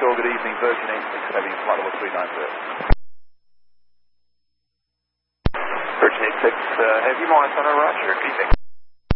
Shore, good evening, Virgin 86 Heavy, flight level 390. Virgin 86 Heavy, Montana, roger, good evening.